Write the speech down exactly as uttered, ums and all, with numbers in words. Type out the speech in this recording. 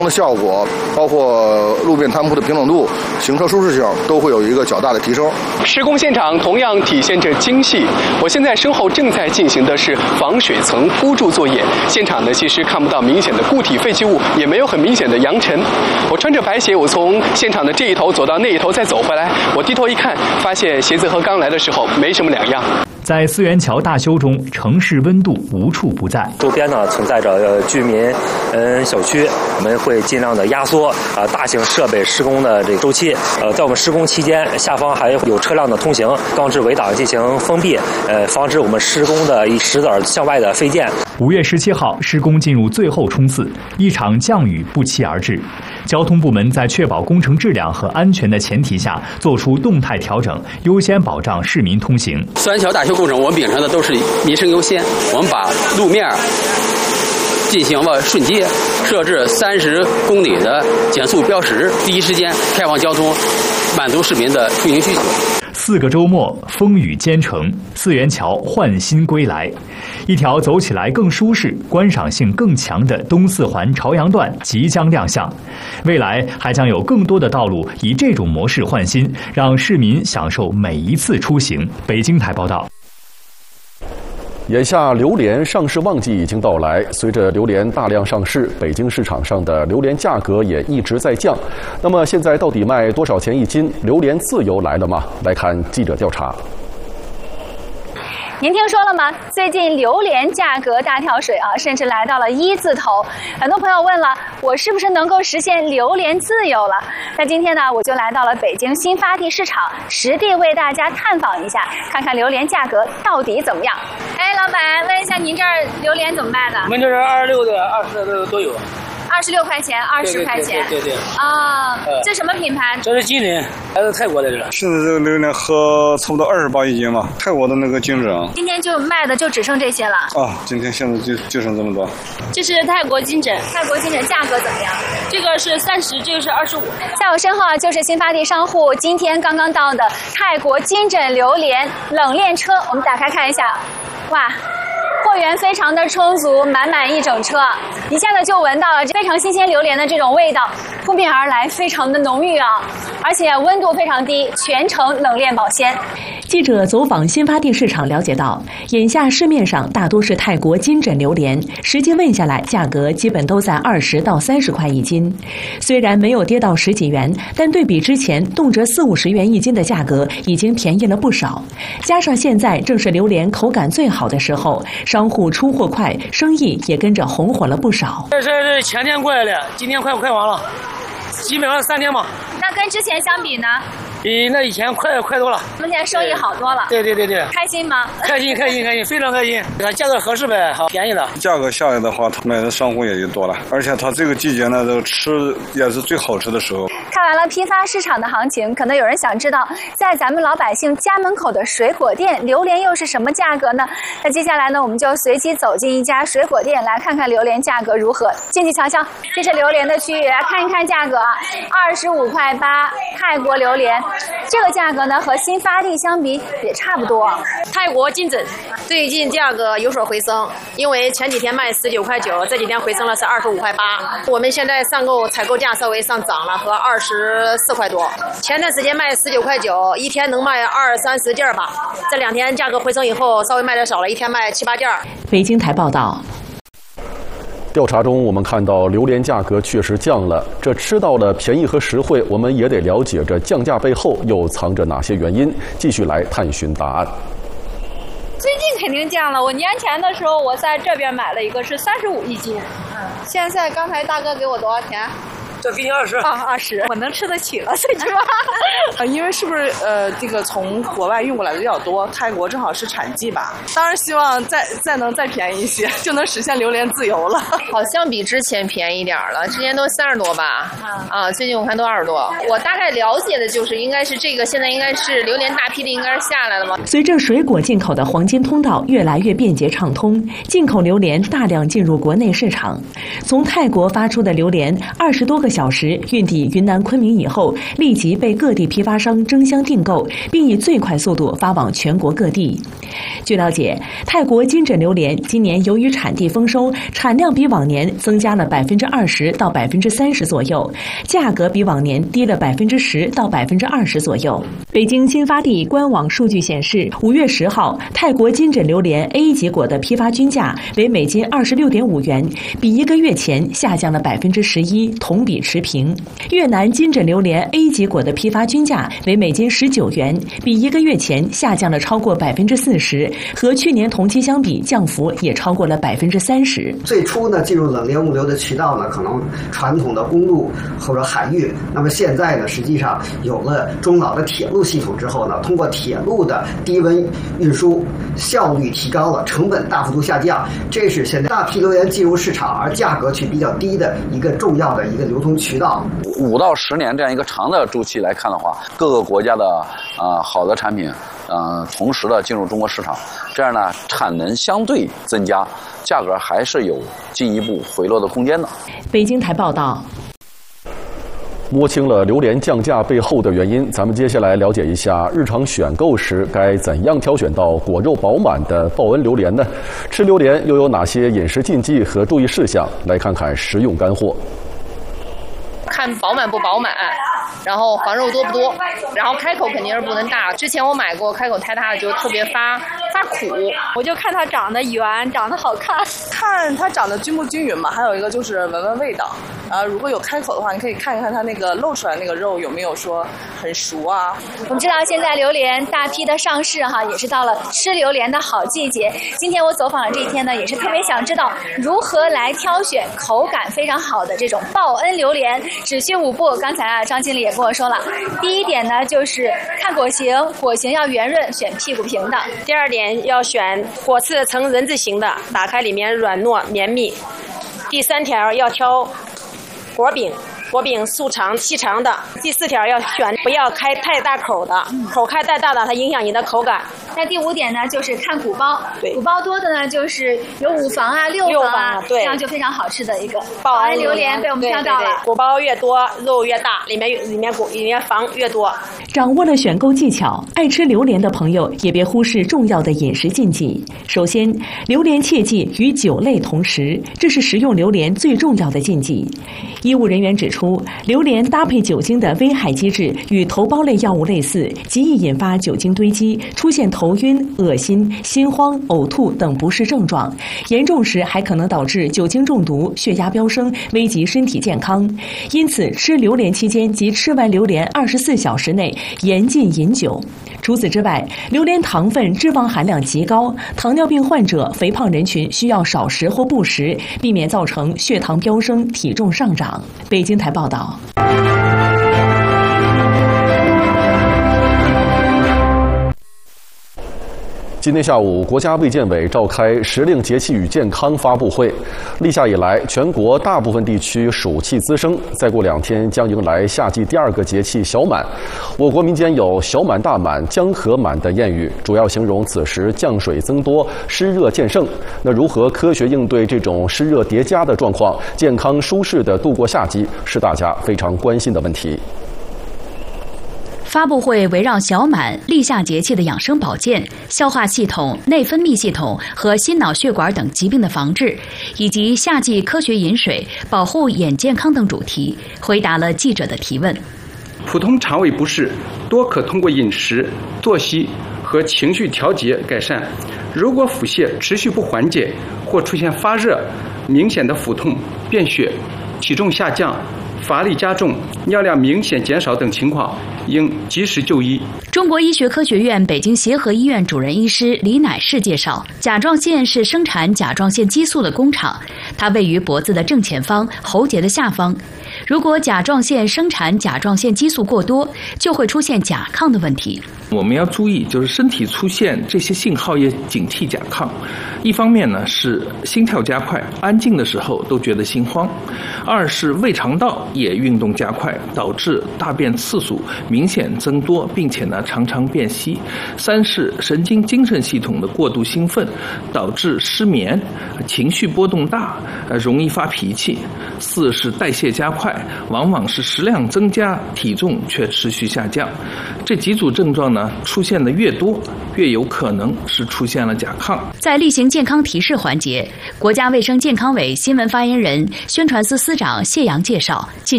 的效果，包括路面摊铺的平整度、行车舒适性都会有一个较大的提升。 施工现场同样体现着精细。我现在身后正在进行的是防水层铺筑作业，现场呢其实看不到明显的固体废弃物，也没有很明显的扬尘。我穿着白鞋，我从现场的这一头走到那一头，再走回来，我低头一看，发现鞋子和刚来的时候没什么两样。 在思源桥大修中，城市温度无处不在。 周边呢存在着呃居民嗯小区，我们会尽量的压缩啊、呃、大型设备施工的这个周期。呃，在我们施工期间，下方还有车辆的通行，装置围挡进行封闭，呃，防止我们施工的一石子向外的飞溅。 五月十七号，施工进入最后冲刺，一场降雨不期而至。交通部门在确保工程质量和安全的前提下，做出动态调整，优先保障市民通行。 思源桥大修工程，我们秉承的都是民生优先，我们把路面进行了瞬接，设置三十公里的减速标识，第一时间开放交通，满足市民的出行需求。 四个周末，风雨兼程，思源桥焕新归来，一条走起来更舒适、观赏性更强的东四环朝阳段即将亮相。未来还将有更多的道路以这种模式换新，让市民享受每一次出行。北京台报道。 眼下榴莲上市旺季已经到来，随着榴莲大量上市，北京市场上的榴莲价格也一直在降。那么现在到底卖多少钱一斤？榴莲自由来了吗？来看记者调查。 您听说了吗？最近榴莲价格大跳水啊，甚至来到了一字头。很多朋友问了，我是不是能够实现榴莲自由了？那今天呢，我就来到了北京新发地市场，实地为大家探访一下，看看榴莲价格到底怎么样。哎，老板，问一下您这儿榴莲怎么卖的？ 我们这是二十六的、二十的都有。 二十六块钱，二十块钱， 对对 对, 对, 对啊、呃，这什么品牌？ 这是金莲，来自泰国的这个。 现在这个榴莲和差不多二十八一斤吧，泰国的那个金枕。 今天就卖的就只剩这些了。 啊，今天现在就就剩这么多。 这是泰国金枕，泰国金枕价格怎么样？ 这个是三十，这个是二十五。 在我身后啊，就是新发地商户今天刚刚到的泰国金枕榴莲冷链车，我们打开看一下，哇！货源非常的充足，满满一整车，一下子就闻到了非常新鲜榴莲的这种味道，扑面而来，非常的浓郁啊！而且温度非常低，全程冷链保鲜。 记者走访新发地市场了解到，眼下市面上大多是泰国金枕榴莲，实际问下来，价格基本都在二十到三十块一斤。虽然没有跌到十几元，但对比之前动辄四五十元一斤的价格，已经便宜了不少。加上现在正是榴莲口感最好的时候，商户出货快，生意也跟着红火了不少。 这是前天过来的，今天快快完了，基本上三天吧。 那跟之前相比呢？ 比那以前快快多了。 我们现在生意好多了。 对对对对。 开心吗？ 开心开心开心，非常开心。价格合适呗，好便宜的。 价格下来的话，他买的商户也就多了，而且它这个季节呢，这个吃也是最好吃的时候。 看完了批发市场的行情，可能有人想知道，在咱们老百姓家门口的水果店，榴莲又是什么价格呢？那接下来呢，我们就随机走进一家水果店，来看看榴莲价格如何。进去瞧瞧，这是榴莲的区域，来看一看价格啊，二十五块八，泰国榴莲。这个价格呢和新发地相比也差不多。 泰国金枕最近价格有所回升，因为前几天卖十九块九，这几天回升了是二十五块八。我们现在上购采购价稍微上涨了，和二十四块多。前段时间卖十九块九，一天能卖二三十件吧。这两天价格回升以后，稍微卖的少了，一天卖七八件。 北京台报道。 调查中，我们看到榴莲价格确实降了。这吃到了便宜和实惠，我们也得了解这降价背后又藏着哪些原因。继续来探寻答案。 最近肯定降了。我年前的时候，我在这边买了一个是三十五一斤，嗯，现在刚才大哥给我多少钱？ 这给你二十啊，二十，我能吃得起了，最起码。 呃，因为是不是呃，这个从国外运过来的比较多，泰国正好是产季吧。当然希望再再能再便宜一些，就能实现榴莲自由了。 好像比之前便宜点了，之前都三十多吧，啊，最近我看都二十多。我大概了解的就是，应该是这个现在应该是榴莲大批的应该是下来了吗？ 随着水果进口的黄金通道越来越便捷畅通，进口榴莲大量进入国内市场。从泰国发出的榴莲，二十多个小时运抵云南昆明以后，立即被各地批发商争相订购，并以最快速度发往全国各地。据了解，泰国金枕榴莲今年由于产地丰收，产量比往年增加了百分之二十到百分之三十左右，价格比往年低了百分之十到百分之二十左右。北京新发地官网数据显示，五月十号，泰国金枕榴莲 A 级果的批发均价为每斤二十六点五元，比一个月前下降了百分之十一，同比持平。越南金枕榴莲 A 级果的批发均价为每斤十九元，比一个月前下降了超过百分之四十，和去年同期相比，降幅也超过了百分之三十。 最初呢，进入冷链物流的渠道呢，可能传统的公路或者海运。那么现在呢，实际上有了中老的铁路系统之后呢，通过铁路的低温运输，效率提高了，成本大幅度下降，这是现在大批榴莲进入市场而价格却比较低的一个重要的一个流通渠道。 五到十年这样一个长的周期来看的话，各个国家的啊、呃、好的产品，呃同时的进入中国市场，这样呢产能相对增加，价格还是有进一步回落的空间的。 北京台报道。 摸清了榴莲降价背后的原因，咱们接下来了解一下日常选购时该怎样挑选到果肉饱满的报恩榴莲呢？吃榴莲又有哪些饮食禁忌和注意事项？来看看实用干货。 看饱满不饱满，然后黄肉多不多，然后开口肯定是不能大。之前我买过，开口太大了就特别发发苦。 我就看它长得圆，长得好看， 看它长得均不均匀嘛。还有一个就是闻闻味道。啊，如果有开口的话，你可以看一看它那个露出来那个肉有没有说很熟啊。 我们知道现在榴莲大批的上市哈，也是到了吃榴莲的好季节。今天我走访的这一天呢，也是特别想知道如何来挑选口感非常好的这种报恩榴莲。只需五步，刚才啊张经理也跟我说了，第一点呢就是看果形，果形要圆润，选屁股平的。 第二点要选果刺呈人字形的，打开里面软糯绵密。第三条要挑果柄，果柄粗长细长的。第四条要选不要开太大口的，口开太大的它影响你的口感。 那第五点呢，就是看鼓包，鼓包多的呢，就是有五房啊、六房啊， 对， 这样就非常好吃的一个报恩榴莲被我们挑到了。 鼓包越多，肉越大，里面里面果里面房越多。 掌握了选购技巧，爱吃榴莲的朋友也别忽视重要的饮食禁忌。首先，榴莲切忌与酒类同食，这是食用榴莲最重要的禁忌。医务人员指出，榴莲搭配酒精的危害机制与头孢类药物类似，极易引发酒精堆积，出现头晕、恶心、心慌、呕吐等不适症状，严重时还可能导致酒精中毒、血压飙升，危及身体健康。因此，吃榴莲期间及吃完榴莲二十四小时内严禁饮酒。除此之外，榴莲糖分、脂肪含量极高，糖尿病患者、肥胖人群需要少食或不食，避免造成血糖飙升、体重上涨。北京台报道。 今天下午，国家卫健委召开时令节气与健康发布会。立夏以来，全国大部分地区暑气滋生，再过两天将迎来夏季第二个节气小满。我国民间有“小满大满，江河满”的谚语，主要形容此时降水增多，湿热渐盛。那如何科学应对这种湿热叠加的状况，健康舒适地度过夏季，是大家非常关心的问题。 发布会围绕小满、立夏节气的养生保健、消化系统、内分泌系统和心脑血管等疾病的防治，以及夏季科学饮水、保护眼健康等主题，回答了记者的提问。 普通肠胃不适多可通过饮食、作息和情绪调节改善。如果腹泻持续不缓解，或出现发热、明显的腹痛、便血、体重下降、乏力加重、尿量明显减少等情况，应及时就医。 中国医学科学院北京协和医院主任医师李乃士介绍，甲状腺是生产甲状腺激素的工厂，它位于脖子的正前方、喉结的下方。如果甲状腺生产甲状腺激素过多，就会出现甲亢的问题。 我们要注意，就是身体出现这些信号也警惕甲亢。一方面呢是心跳加快，安静的时候都觉得心慌；二是胃肠道也运动加快，导致大便次数明显增多，并且呢常常便稀；三是神经精神系统的过度兴奋，导致失眠、情绪波动大，呃容易发脾气；四是代谢加快，往往是食量增加，体重却持续下降。这几组症状呢出现的越多，越有可能是出现了甲亢。 在例行健康提示环节，国家卫生健康委新闻发言人、宣传司司长谢阳介绍，近